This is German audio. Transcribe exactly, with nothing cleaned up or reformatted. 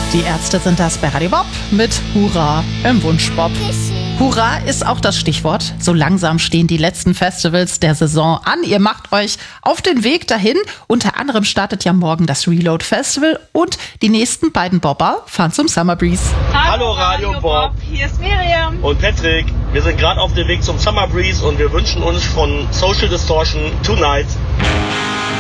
Die Ärzte sind das bei Radio Bob mit Hurra im Wunschbob. Hurra ist auch das Stichwort. So langsam stehen die letzten Festivals der Saison an. Ihr macht euch auf den Weg dahin. Unter anderem startet ja morgen das Reload Festival und die nächsten beiden Bobber fahren zum Summer Breeze. Hallo Radio Bob, hier ist Miriam und Patrick. Wir sind gerade auf dem Weg zum Summer Breeze und wir wünschen uns von Social Distortion Tonight